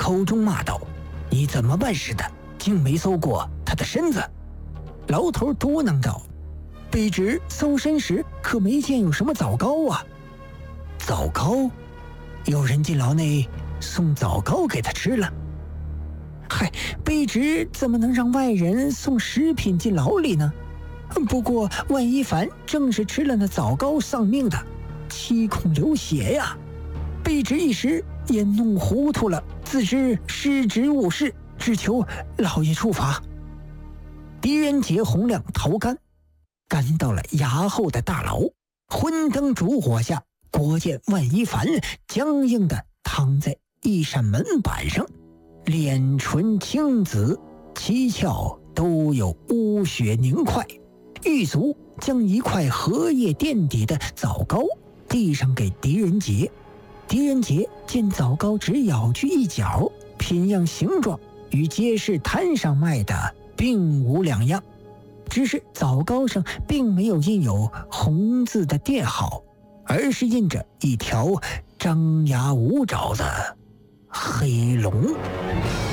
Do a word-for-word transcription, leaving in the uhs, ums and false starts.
口中骂道：“你怎么办事的，竟没搜过他的身子？”牢头嘟囔道：“卑职搜身时可没见有什么枣糕啊。”枣糕？有人进牢内送枣糕给他吃了？嗨，卑职怎么能让外人送食品进牢里呢？不过万一凡正是吃了那枣糕丧命的，七孔流血呀！卑职一时也弄糊涂了，自知失职误事，只求老爷处罚。狄仁杰洪亮逃干，赶到了衙后的大牢，昏灯烛火下，果见万一凡僵硬地躺在一扇门板上，脸唇青紫，七窍都有污血凝块。狱卒将一块荷叶垫底的枣糕递上给狄仁杰，狄仁杰见枣糕只咬去一角，品样形状与街市摊上卖的并无两样，只是枣糕上并没有印有红字的店号，而是印着一条张牙舞爪的黑龙。